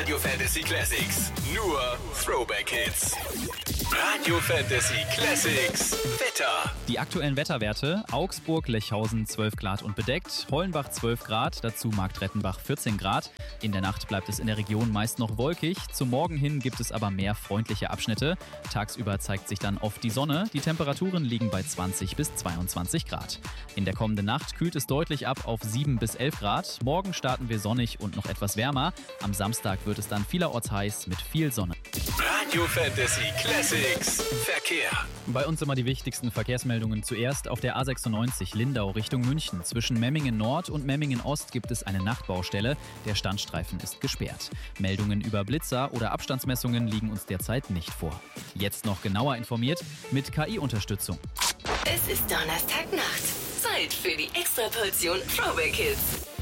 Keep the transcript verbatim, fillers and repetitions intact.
Radio Fantasy Classics. Nur Throwback Hits. Radio Fantasy Classics. Wetter. Die aktuellen Wetterwerte: Augsburg-Lechhausen zwölf Grad und bedeckt, Hollenbach zwölf Grad, dazu Marktrettenbach vierzehn Grad. In der Nacht bleibt es in der Region meist noch wolkig, zum Morgen hin gibt es aber mehr freundliche Abschnitte. Tagsüber zeigt sich dann oft die Sonne, die Temperaturen liegen bei zwanzig bis zweiundzwanzig Grad. In der kommenden Nacht kühlt es deutlich ab auf sieben bis elf Grad. Morgen starten wir sonnig und noch etwas wärmer. Am Samstag wird es dann vielerorts heiß mit viel Sonne. Radio Fantasy Classics. Verkehr. Bei uns immer die wichtigsten Verkehrsmeldungen. Zuerst auf der A sechsundneunzig Lindau Richtung München. Zwischen Memmingen Nord und Memmingen Ost gibt es eine Nachtbaustelle. Der Standstreifen ist gesperrt. Meldungen über Blitzer oder Abstandsmessungen liegen uns derzeit nicht vor. Jetzt noch genauer informiert mit K I-Unterstützung. Es ist Donnerstagnacht. Zeit für die Extraportion Throwback Hits.